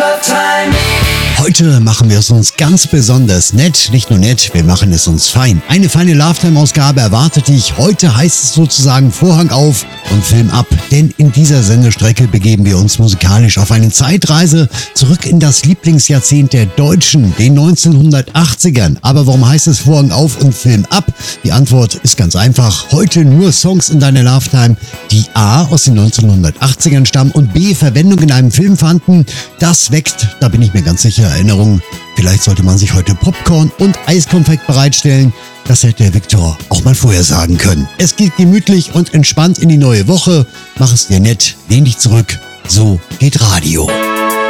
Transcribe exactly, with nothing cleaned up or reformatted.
Love Time. Heute machen wir es uns ganz besonders nett, nicht nur nett, wir machen es uns fein. Eine feine Love-Time-Ausgabe erwartet dich. Heute heißt es sozusagen Vorhang auf und Film ab, denn in dieser Sendestrecke begeben wir uns musikalisch auf eine Zeitreise zurück in das Lieblingsjahrzehnt der Deutschen, den neunzehnhundertachtzigern. Aber warum heißt es Vorhang auf und Film ab? Die Antwort ist ganz einfach. Heute nur Songs in deiner Love-Time, die A aus den neunzehnhundertachtzigern stammen und B Verwendung in einem Film fanden. Das weckt, da bin ich mir ganz sicher, Erinnerungen. Vielleicht sollte man sich heute Popcorn und Eiskonfekt bereitstellen. Das hätte der Viktor auch mal vorher sagen können. Es geht gemütlich und entspannt in die neue Woche. Mach es dir nett, lehn dich zurück. So geht Radio.